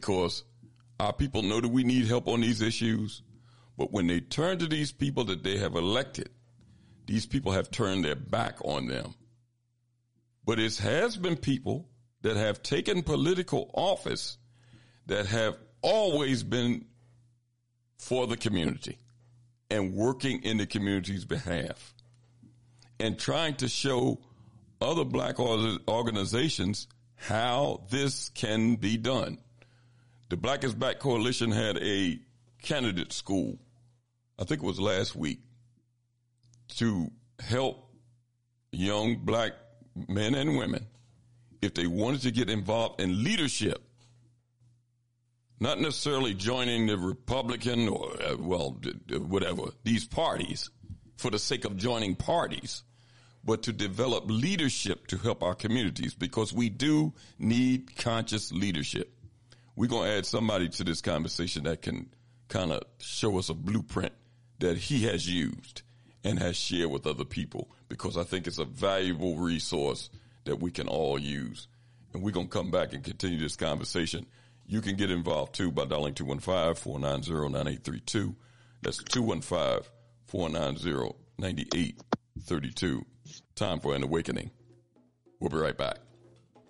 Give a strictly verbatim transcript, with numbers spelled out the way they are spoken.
because our people know that we need help on these issues. But when they turn to these people that they have elected, these people have turned their back on them. But it has been people that have taken political office that have always been for the community and working in the community's behalf and trying to show other black organizations how this can be done. The Black is Back Coalition had a candidate school, I think it was last week, to help young black men and women if they wanted to get involved in leadership, not necessarily joining the Republican or, uh, well, whatever, these parties for the sake of joining parties, but to develop leadership to help our communities, because we do need conscious leadership. We're going to add somebody to this conversation that can kind of show us a blueprint that he has used and has shared with other people, because I think it's a valuable resource that we can all use. And we're going to come back and continue this conversation. You can get involved, too, by dialing two one five, four nine zero, nine eight three two. That's two one five, four nine zero, nine eight three two. Time for an awakening. We'll be right back.